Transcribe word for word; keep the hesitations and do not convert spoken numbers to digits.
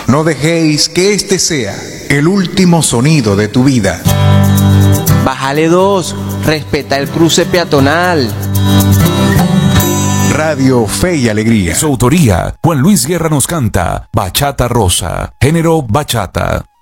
No dejéis que este sea el último sonido de tu vida. Bájale dos, respeta el cruce peatonal. Radio Fe y Alegría. Su autoría, Juan Luis Guerra nos canta Bachata Rosa, género bachata.